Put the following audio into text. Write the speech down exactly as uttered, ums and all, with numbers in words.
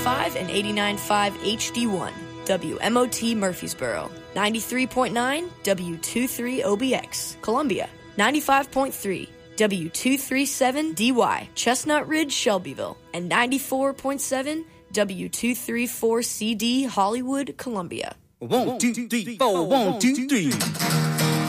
five and eighty-nine point five H D one, W M O T Murfreesboro, ninety-three point nine W twenty-three O B X, Columbia, ninety-five point three W two thirty-seven D Y, Chestnut Ridge, Shelbyville, and ninety-four point seven W two thirty-four C D, Hollywood, Columbia. One, two, three, four, one, two, three.